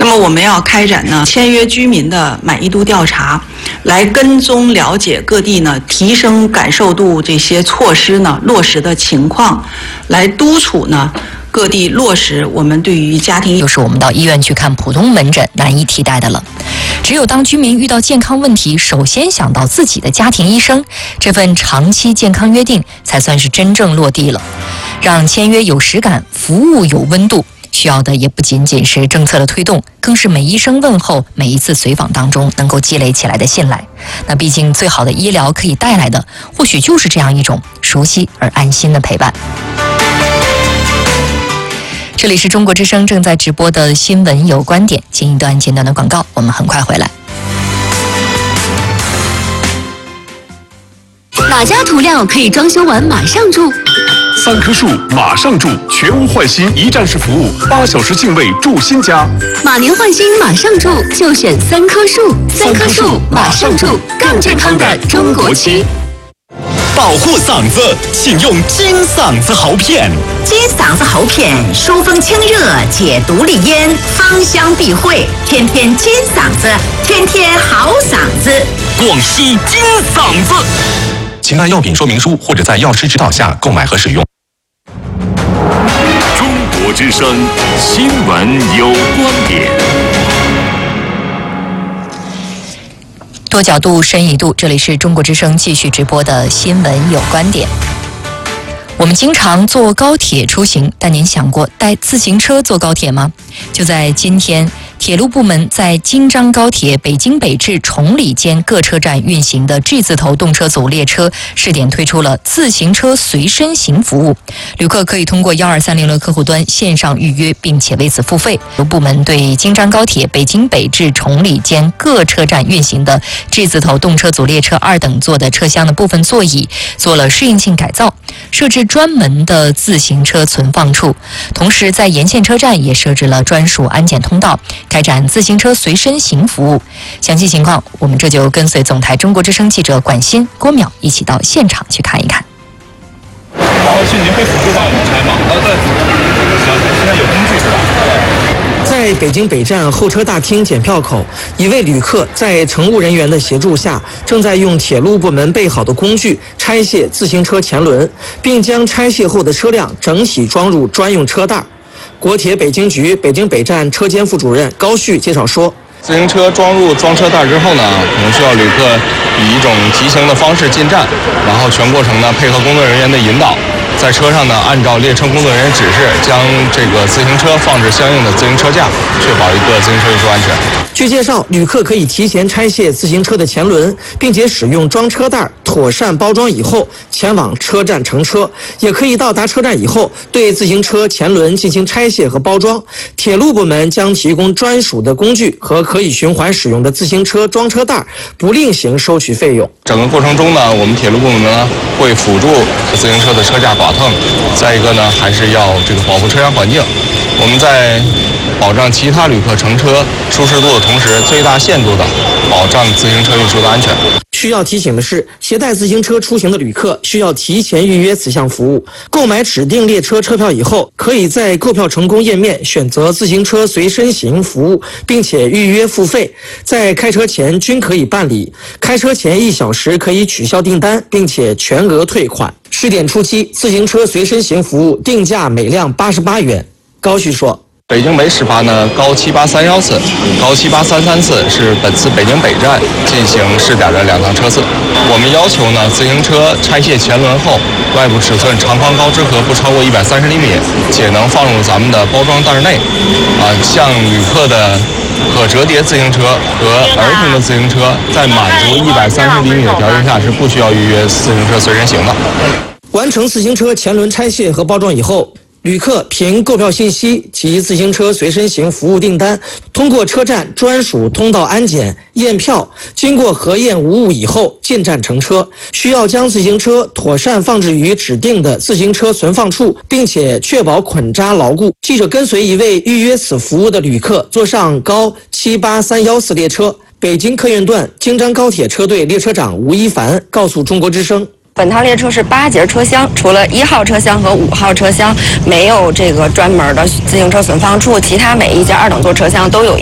那么我们要开展呢签约居民的满意度调查，来跟踪了解各地呢提升感受度这些措施呢落实的情况，来督促呢各地落实我们对于家庭， 就是我们到医院去看普通门诊难以替代的了。只有当居民遇到健康问题，首先想到自己的家庭医生，这份长期健康约定才算是真正落地了。让签约有实感，服务有温度，需要的也不仅仅是政策的推动，更是每医生问候、每一次随访当中能够积累起来的信赖。那毕竟最好的医疗可以带来的，或许就是这样一种熟悉而安心的陪伴。这里是中国之声正在直播的新闻有观点，进一段简短的广告，我们很快回来。 哪家涂料可以装修完马上住 ？3棵树马上住，全屋换新一站式服务，8小时净位住新家。 马年换新马上住，就选3棵树，3棵树马上住，更健康的中国区。 保护嗓子，请用金嗓子喉片。 金嗓子喉片疏风清热，解毒利咽，芳香避秽，天天金嗓子，天天好嗓子。 广西金嗓子， 请按药品说明书或者在药师指导下购买和使用。 中国之声新闻有观点。 多角度，深一度，这里是中国之声继续直播的新闻有观点。我们经常坐高铁出行，但您想过带自行车坐高铁吗？就在今天，铁路部门在京张高铁北京北至崇礼间各车站运行的 G 字头动车组列车试点推出了自行车随身行服务，旅客可以通过12306客户端线上预约，并且为此付费。部门对京张高铁北京北至崇礼间各车站运行的 G 字头动车组列车2等座的车厢的部分座椅做了适应性改造，设置专门的自行车存放处，同时在沿线车站也设置了专属安检通道，开展自行车随身行服务。详细情况，我们这就跟随总台中国之声记者管欣、郭淼一起到现场去看一看。 然后是您会辅助帮我们拆吗？对，现在有工具是吧？ 在北京北站候车大厅检票口，一位旅客在乘务人员的协助下，正在用铁路部门备好的工具拆卸自行车前轮，并将拆卸后的车辆整体装入专用车袋。国铁北京局北京北站车间副主任高旭介绍说， 自行车装入装车袋之后呢，可能需要旅客以一种急行的方式进站，然后全过程呢配合工作人员的引导，在车上呢按照列车工作人员指示，将这个自行车放置相应的自行车架，确保一个自行车运输安全。 据介绍，旅客可以提前拆卸自行车的前轮，并且使用装车袋妥善包装以后前往车站乘车，也可以到达车站以后对自行车前轮进行拆卸和包装。铁路部门将提供专属的工具和可以循环使用的自行车装车袋，不另行收取费用。 整个过程中呢，我们铁路部门呢会辅助自行车的车架剐蹭，再一个呢还是要这个保护车厢环境。我们在保障其他旅客乘车舒适度的同时，最大限度的保障自行车运输的安全。 需要提醒的是，携带自行车出行的旅客需要提前预约此项服务。购买指定列车车票以后，可以在购票成功页面选择自行车随身行服务，并且预约付费，在开车前均可以办理。开车前1小时可以取消订单，并且全额退款。试点初期，自行车随身行服务定价每辆88元。高旭说， 北京北始发呢，高78314次，高78333次是本次北京北站进行试点的2趟车次。我们要求呢，自行车拆卸前轮后，外部尺寸长宽高之和不超过130厘米，且能放入咱们的包装袋内。像旅客的可折叠自行车和儿童的自行车，在满足130厘米的条件下，是不需要预约自行车随身行的。 完成自行车前轮拆卸和包装以后，旅客凭购票信息及自行车随身行服务订单，通过车站专属通道安检验票，经过核验无误以后进站乘车。需要将自行车妥善放置于指定的自行车存放处，并且确保捆扎牢固。记者跟随一位预约此服务的旅客坐上高78314列车，北京客运段京张高铁车队列车长吴一凡告诉中国之声， 本趟列车是8节车厢，除了1号车厢和5号车厢没有这个专门的自行车存放处，其他每一节2等座车厢都有